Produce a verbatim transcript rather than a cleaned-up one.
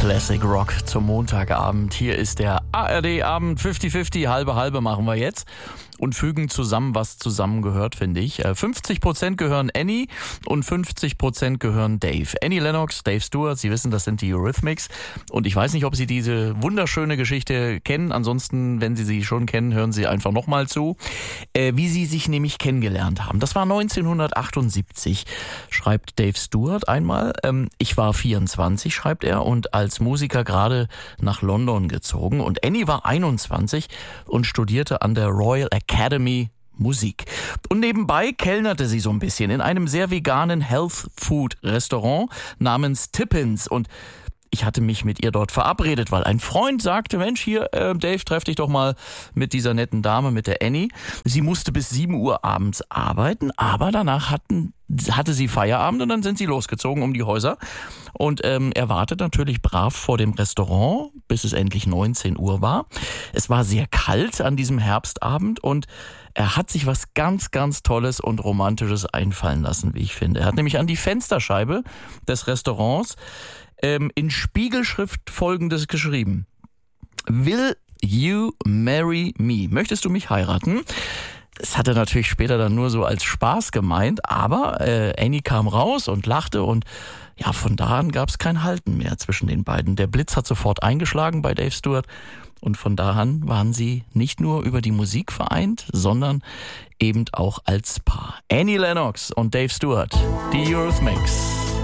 Classic Rock zum Montagabend. Hier ist der A R D-Abend fünfzig fünfzig, halbe halbe machen wir jetzt. Und fügen zusammen, was zusammengehört, finde ich. fünfzig Prozent gehören Annie und fünfzig Prozent gehören Dave. Annie Lennox, Dave Stewart, Sie wissen, das sind die Eurythmics. Und ich weiß nicht, ob Sie diese wunderschöne Geschichte kennen. Ansonsten, wenn Sie sie schon kennen, hören Sie einfach nochmal zu. Äh, wie sie sich nämlich kennengelernt haben. Das war neunzehnhundertachtundsiebzig, schreibt Dave Stewart einmal. Ähm, ich war vierundzwanzig, schreibt er, und als Musiker gerade nach London gezogen. Und Annie war einundzwanzig und studierte an der Royal Academy Musik. Und nebenbei kellnerte sie so ein bisschen in einem sehr veganen Health-Food-Restaurant namens Tippins. Und ich hatte mich mit ihr dort verabredet, weil ein Freund sagte, Mensch, hier, äh, Dave, treff dich doch mal mit dieser netten Dame, mit der Annie. Sie musste bis sieben Uhr abends arbeiten, aber danach hatten, hatte sie Feierabend und dann sind sie losgezogen um die Häuser. Und ähm, er wartet natürlich brav vor dem Restaurant, bis es endlich neunzehn Uhr war. Es war sehr kalt an diesem Herbstabend und er hat sich was ganz, ganz Tolles und Romantisches einfallen lassen, wie ich finde. Er hat nämlich an die Fensterscheibe des Restaurants ähm, in Spiegelschrift Folgendes geschrieben: Will you marry me? Möchtest du mich heiraten? Das hat er natürlich später dann nur so als Spaß gemeint, aber äh, Annie kam raus und lachte und ja, von da an gab es kein Halten mehr zwischen den beiden. Der Blitz hat sofort eingeschlagen bei Dave Stewart und von da an waren sie nicht nur über die Musik vereint, sondern eben auch als Paar. Annie Lennox und Dave Stewart, die Eurythmics.